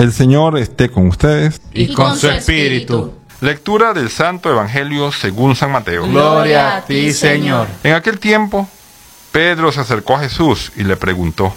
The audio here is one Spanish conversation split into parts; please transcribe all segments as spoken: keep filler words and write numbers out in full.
El Señor esté con ustedes. Y con su espíritu. Lectura del Santo Evangelio según San Mateo. Gloria a ti, Señor. En aquel tiempo, Pedro se acercó a Jesús y le preguntó: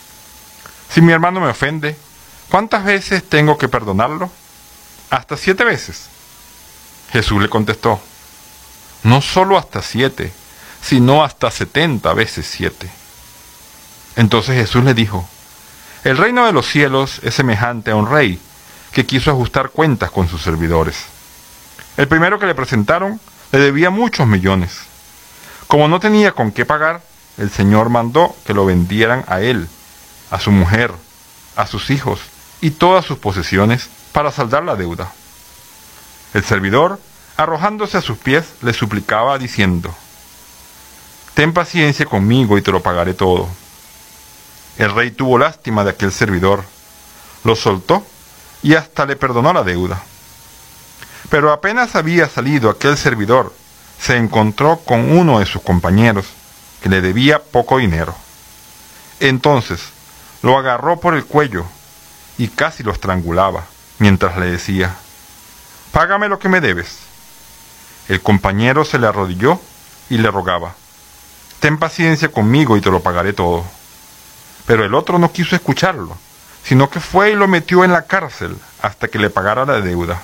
si mi hermano me ofende, ¿cuántas veces tengo que perdonarlo? ¿Hasta siete veces? Jesús le contestó: no solo hasta siete, sino hasta setenta veces siete. Entonces Jesús le dijo: el reino de los cielos es semejante a un rey que quiso ajustar cuentas con sus servidores. El primero que le presentaron le debía muchos millones. Como no tenía con qué pagar, el Señor mandó que lo vendieran a él, a su mujer, a sus hijos y todas sus posesiones para saldar la deuda. El servidor, arrojándose a sus pies, le suplicaba diciendo: ten paciencia conmigo y te lo pagaré todo. El rey tuvo lástima de aquel servidor, lo soltó y hasta le perdonó la deuda. Pero apenas había salido aquel servidor, se encontró con uno de sus compañeros que le debía poco dinero. Entonces lo agarró por el cuello y casi lo estrangulaba, mientras le decía: págame lo que me debes. El compañero se le arrodilló y le rogaba: ten paciencia conmigo y te lo pagaré todo. Pero el otro no quiso escucharlo, sino que fue y lo metió en la cárcel hasta que le pagara la deuda.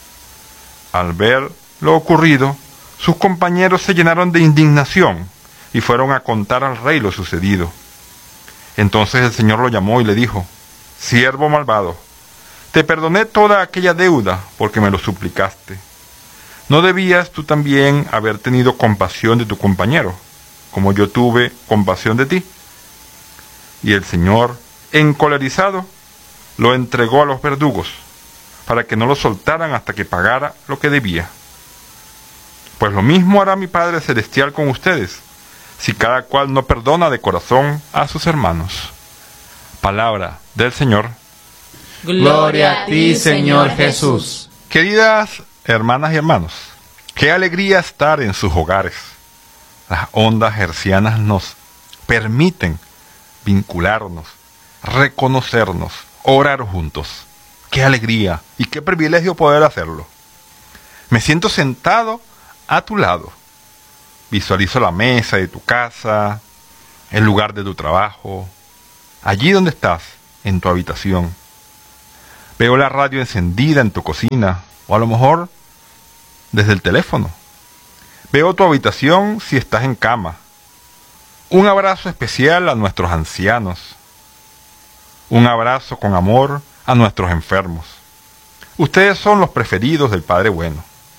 Al ver lo ocurrido, sus compañeros se llenaron de indignación y fueron a contar al rey lo sucedido. Entonces el Señor lo llamó y le dijo: siervo malvado, te perdoné toda aquella deuda porque me lo suplicaste. ¿No debías tú también haber tenido compasión de tu compañero, como yo tuve compasión de ti? Y el Señor, encolerizado, lo entregó a los verdugos, para que no lo soltaran hasta que pagara lo que debía. Pues lo mismo hará mi Padre Celestial con ustedes, si cada cual no perdona de corazón a sus hermanos. Palabra del Señor. Gloria a ti, Señor Jesús. Queridas hermanas y hermanos, qué alegría estar en sus hogares. Las ondas hercianas nos permiten vincularnos, reconocernos, orar juntos. ¡Qué alegría y qué privilegio poder hacerlo! Me siento sentado a tu lado. Visualizo la mesa de tu casa, el lugar de tu trabajo, allí donde estás, en tu habitación. Veo la radio encendida en tu cocina, o a lo mejor desde el teléfono. Veo tu habitación si estás en cama. Un abrazo especial a nuestros ancianos. Un abrazo con amor a nuestros enfermos. Ustedes son los preferidos del Padre Bueno.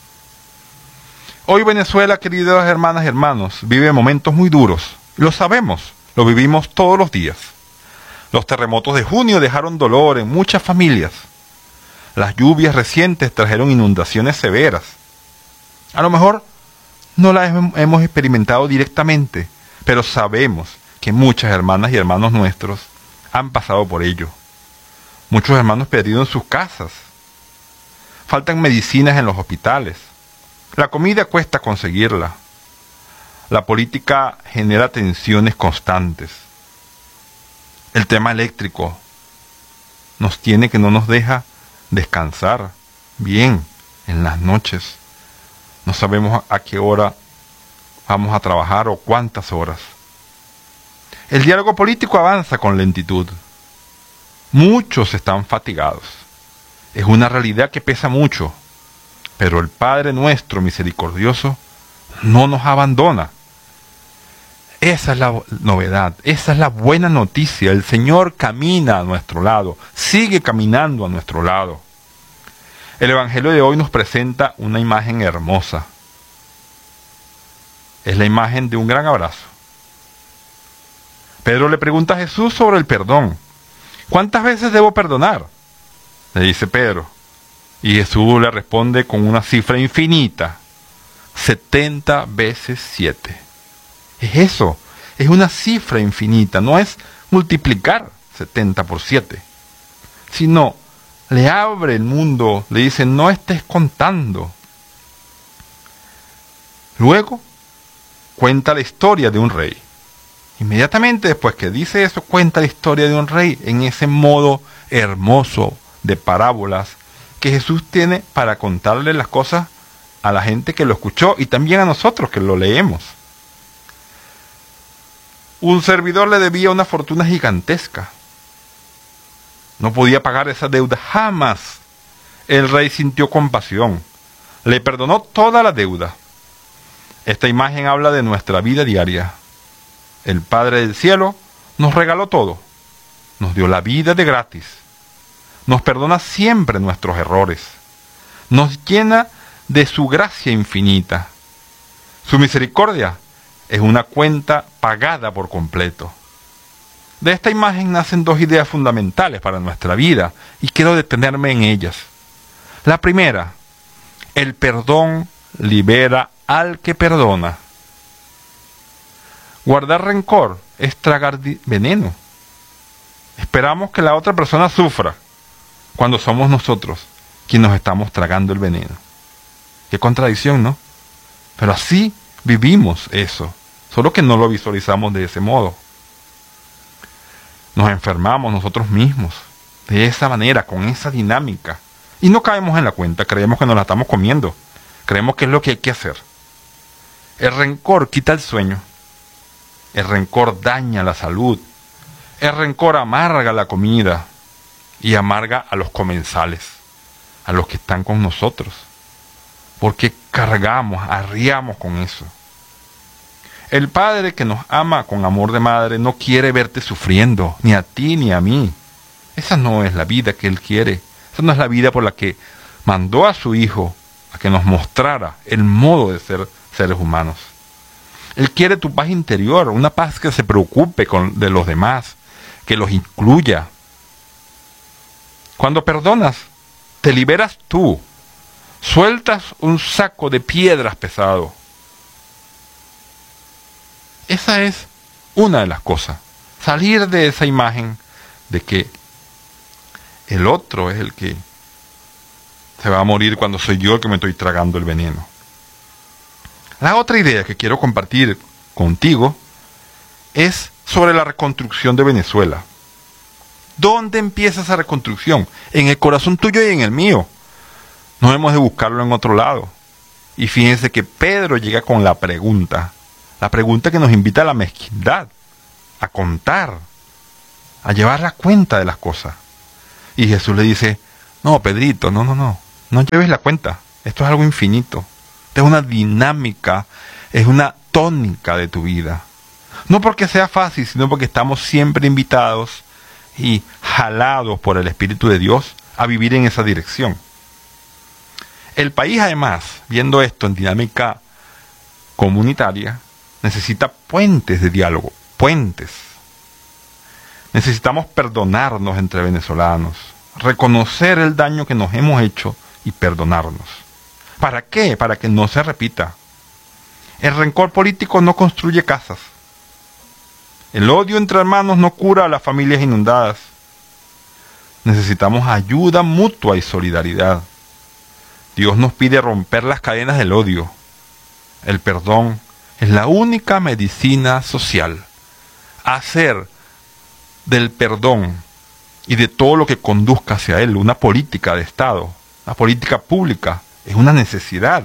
Hoy Venezuela, queridas hermanas y hermanos, vive momentos muy duros. Lo sabemos, lo vivimos todos los días. Los terremotos de junio dejaron dolor en muchas familias. Las lluvias recientes trajeron inundaciones severas. A lo mejor no las hemos experimentado directamente, pero sabemos que muchas hermanas y hermanos nuestros han pasado por ello. Muchos hermanos perdieron sus casas. Faltan medicinas en los hospitales. La comida cuesta conseguirla. La política genera tensiones constantes. El tema eléctrico nos tiene que no nos deja descansar bien en las noches. No sabemos a qué hora vamos a trabajar o cuántas horas. El diálogo político avanza con lentitud. Muchos están fatigados. Es una realidad que pesa mucho, pero el Padre nuestro misericordioso no nos abandona. Esa es la novedad, esa es la buena noticia. El Señor camina a nuestro lado, sigue caminando a nuestro lado. El Evangelio de hoy nos presenta una imagen hermosa. Es la imagen de un gran abrazo. Pedro le pregunta a Jesús sobre el perdón. ¿Cuántas veces debo perdonar?, le dice Pedro. Y Jesús le responde con una cifra infinita: setenta veces siete. Es eso, es una cifra infinita, no es multiplicar setenta por siete, sino le abre el mundo, le dice: no estés contando. Luego cuenta la historia de un rey. Inmediatamente después que dice eso, cuenta la historia de un rey en ese modo hermoso, de parábolas que Jesús tiene para contarle las cosas a la gente que lo escuchó y también a nosotros que lo leemos. Un servidor le debía una fortuna gigantesca. No podía pagar esa deuda jamás. El rey sintió compasión. Le perdonó toda la deuda. Esta imagen habla de nuestra vida diaria. El Padre del Cielo nos regaló todo. Nos dio la vida de gratis. Nos perdona siempre nuestros errores. Nos llena de su gracia infinita. Su misericordia es una cuenta pagada por completo. De esta imagen nacen dos ideas fundamentales para nuestra vida y quiero detenerme en ellas. La primera, el perdón libera al que perdona. Guardar rencor es tragar veneno. Esperamos que la otra persona sufra cuando somos nosotros quienes nos estamos tragando el veneno. Qué contradicción, ¿no? Pero así vivimos eso, solo que no lo visualizamos de ese modo. Nos enfermamos nosotros mismos, de esa manera, con esa dinámica. Y no caemos en la cuenta, creemos que nos la estamos comiendo. Creemos que es lo que hay que hacer. El rencor quita el sueño. El rencor daña la salud. El rencor amarga la comida. Y amarga a los comensales, a los que están con nosotros. Porque cargamos, arriamos con eso. El Padre que nos ama con amor de madre no quiere verte sufriendo, ni a ti ni a mí. Esa no es la vida que Él quiere. Esa no es la vida por la que mandó a su Hijo a que nos mostrara el modo de ser seres humanos. Él quiere tu paz interior, una paz que se preocupe con, de los demás, que los incluya. Cuando perdonas, te liberas tú. Sueltas un saco de piedras pesado. Esa es una de las cosas. Salir de esa imagen de que el otro es el que se va a morir cuando soy yo el que me estoy tragando el veneno. La otra idea que quiero compartir contigo es sobre la reconstrucción de Venezuela. ¿Dónde empieza esa reconstrucción? En el corazón tuyo y en el mío. No hemos de buscarlo en otro lado. Y fíjense que Pedro llega con la pregunta. La pregunta que nos invita a la mezquindad, a contar, a llevar la cuenta de las cosas. Y Jesús le dice, no, Pedrito, no, no, no, no lleves la cuenta. Esto es algo infinito. Esto es una dinámica, es una tónica de tu vida. No porque sea fácil, sino porque estamos siempre invitados y jalados por el Espíritu de Dios a vivir en esa dirección. El país, además, viendo esto en dinámica comunitaria, necesita puentes de diálogo, puentes. Necesitamos perdonarnos entre venezolanos, reconocer el daño que nos hemos hecho y perdonarnos. ¿Para qué? Para que no se repita. El rencor político no construye casas. El odio entre hermanos no cura a las familias inundadas. Necesitamos ayuda mutua y solidaridad. Dios nos pide romper las cadenas del odio. El perdón es la única medicina social. Hacer del perdón y de todo lo que conduzca hacia él una política de Estado, una política pública, es una necesidad.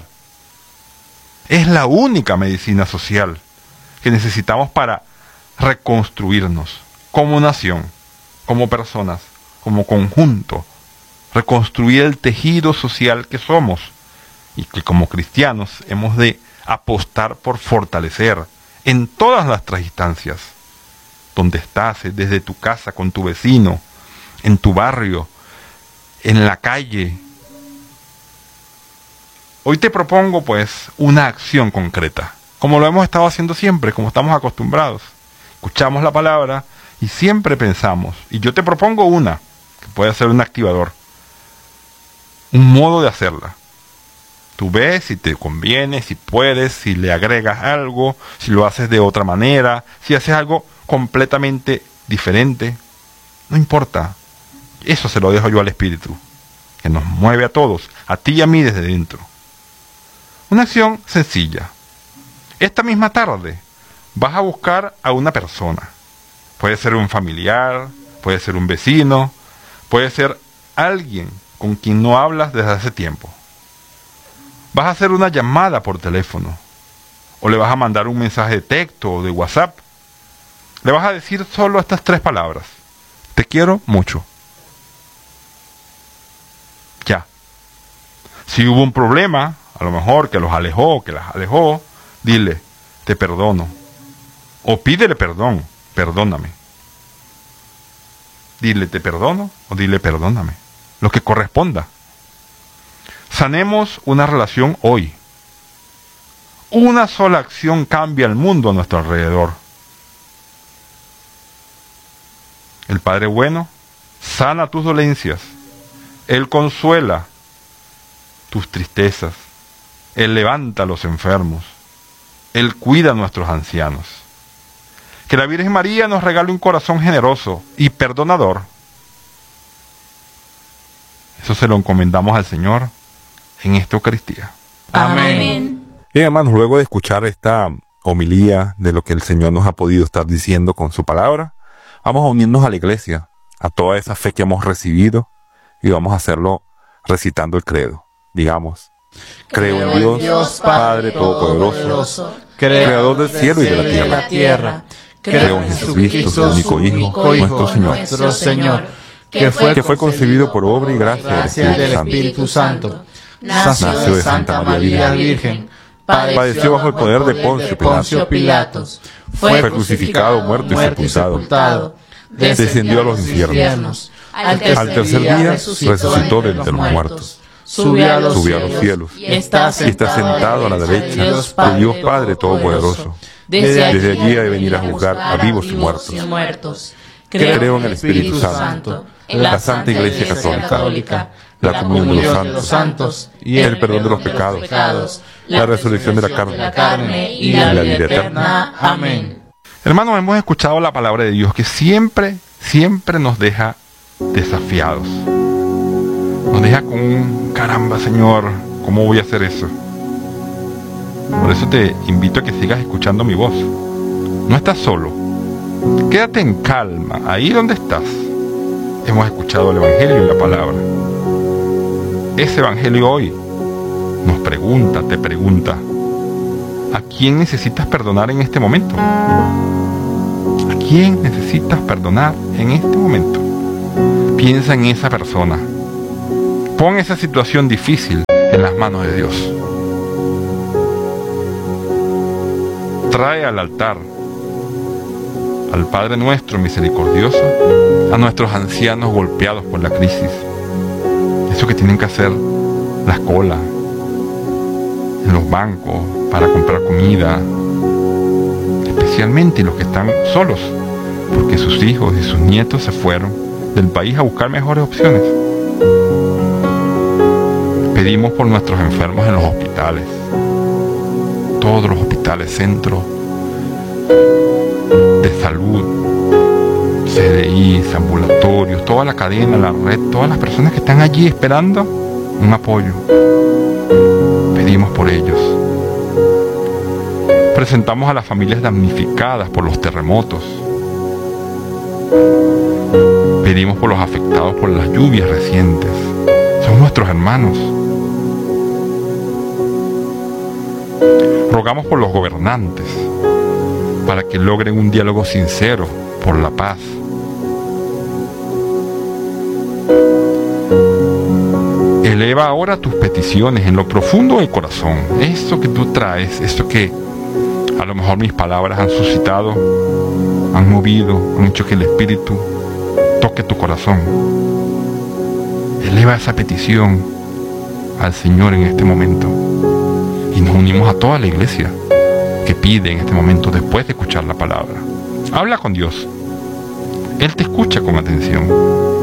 Es la única medicina social que necesitamos para reconstruirnos como nación, como personas, como conjunto, reconstruir el tejido social que somos y que como cristianos hemos de apostar por fortalecer en todas nuestras instancias, donde estás, desde tu casa, con tu vecino, en tu barrio, en la calle. Hoy te propongo pues una acción concreta, como lo hemos estado haciendo siempre, como estamos acostumbrados. Escuchamos la palabra y siempre pensamos, y yo te propongo una, que puede ser un activador, un modo de hacerla. Tú ves si te conviene, si puedes, si le agregas algo, si lo haces de otra manera, si haces algo completamente diferente. No importa. Eso se lo dejo yo al Espíritu, que nos mueve a todos, a ti y a mí desde dentro. Una acción sencilla. Esta misma tarde vas a buscar a una persona. Puede ser un familiar, puede ser un vecino, puede ser alguien con quien no hablas desde hace tiempo. Vas a hacer una llamada por teléfono, o le vas a mandar un mensaje de texto o de WhatsApp. Le vas a decir solo estas tres palabras: te quiero mucho. Ya. Si hubo un problema, a lo mejor que los alejó, que las alejó, dile, te perdono. O pídele perdón, perdóname. Dile, te perdono, o dile, perdóname. Lo que corresponda. Sanemos una relación hoy. Una sola acción cambia el mundo a nuestro alrededor. El Padre bueno sana tus dolencias. Él consuela tus tristezas. Él levanta a los enfermos. Él cuida a nuestros ancianos. Que la Virgen María nos regale un corazón generoso y perdonador. Eso se lo encomendamos al Señor en esta Eucaristía. Amén. Bien, hermanos, luego de escuchar esta homilía de lo que el Señor nos ha podido estar diciendo con su palabra, vamos a unirnos a la iglesia, a toda esa fe que hemos recibido, y vamos a hacerlo recitando el credo. Digamos, creo en Dios, Dios Padre Todopoderoso, Creador del cielo y de la tierra. Creo en Jesucristo, su único Hijo, nuestro Señor, nuestro Señor, que fue, que fue concebido por obra y gracia del Espíritu Santo. Nació de Santa María Virgen, padeció bajo el poder de Poncio Pilatos, fue crucificado, muerto y sepultado, descendió a los infiernos, al tercer día resucitó de entre los muertos, subió a los cielos y está sentado a la derecha de Dios Padre Todopoderoso. Desde allí ha de venir a juzgar a vivos y muertos. Creo en el Espíritu Santo, en la Santa Iglesia Católica, la comunión de los santos, y el perdón de los pecados, la resurrección de la carne y la vida eterna. Amén. Hermanos, hemos escuchado la palabra de Dios que siempre, siempre nos deja desafiados. Nos deja con un caramba, Señor, ¿cómo voy a hacer eso? Por eso te invito a que sigas escuchando mi voz. No estás solo. Quédate en calma, ahí donde estás. Hemos escuchado el Evangelio y la palabra. Ese Evangelio hoy nos pregunta, te pregunta, ¿a quién necesitas perdonar en este momento? ¿A quién necesitas perdonar en este momento? Piensa en esa persona. Pon esa situación difícil en las manos de Dios. Trae al altar al Padre nuestro misericordioso, a nuestros ancianos golpeados por la crisis. Eso que tienen que hacer las colas en los bancos para comprar comida, especialmente los que están solos, porque sus hijos y sus nietos se fueron del país a buscar mejores opciones. Pedimos por nuestros enfermos en los hospitales, todos los hospitales, centros de salud, C D Is, ambulatorios, toda la cadena, la red, todas las personas que están allí esperando un apoyo. Pedimos por ellos. Presentamos a las familias damnificadas por los terremotos. Pedimos por los afectados por las lluvias recientes. Son nuestros hermanos. Rogamos por los gobernantes, para que logren un diálogo sincero por la paz. Eleva ahora tus peticiones en lo profundo del corazón. Eso que tú traes, eso que a lo mejor mis palabras han suscitado, han movido, han hecho que el Espíritu toque tu corazón. Eleva esa petición al Señor en este momento. Y nos unimos a toda la iglesia que pide en este momento, después de escuchar la palabra. Habla con Dios. Él te escucha con atención.